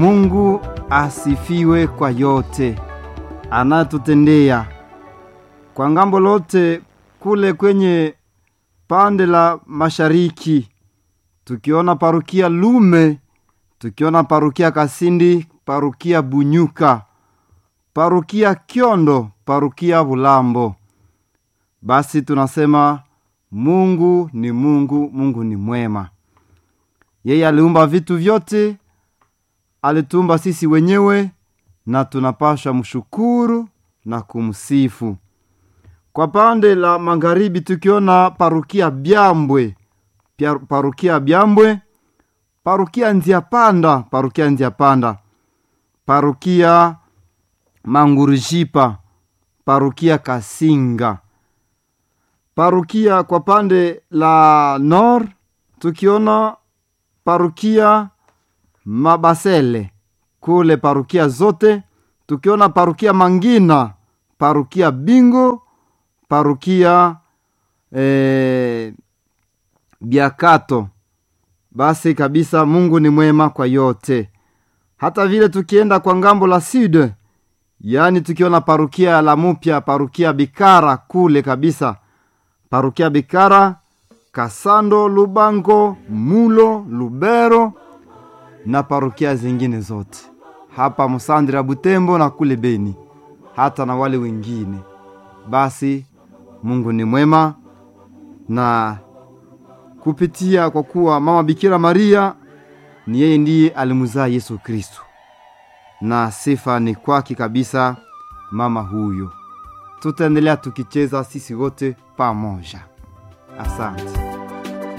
Mungu asifiwe kwa yote anatutendea. Kwa ngambo lote kule kwenye pande la mashariki, tukiona parukia Lume, tukiona parukia Kasindi, parukia Bunyuka, parukia Kyondo, parukia Bulambo. Basi tunasema Mungu ni Mungu, Mungu ni mwema. Yeye aliumba vitu vyote, alitumba sisi wenyewe, na tunapaswa mshukuru na kumsifu. Kwa pande la magharibi tukiona parukia Byambwe, parukia Byambwe, parukia Nziapanda, parukia Nziapanda, parukia Mangurujipa, parukia Kasinga. Parukia kwa pande la nord tukiona parukia Mabasele, kule parukia zote tukiona parukia Mangina, parukia Bingo, parukia Biakato. Basi kabisa Mungu ni mwema kwa yote. Hata vile tukienda kwa ngambo la sud, yani tukiona parukia la Mupya, parukia Bikara kule kabisa, parukia Bikara, Kasando, Lubango, Mulo, Lubero na parukia zingine zote. Hapa Musandira, Butembo na kule Beni, hata na wale wengine. Basi Mungu ni mwema, na kupitia kwa kuwa mama Bikira Maria ni yeye ndiye alimzaa Yesu Kristo, na sifa ni kwake kabisa mama huyo. Tutaendelea tukicheza sisi wote pamoja. Asante.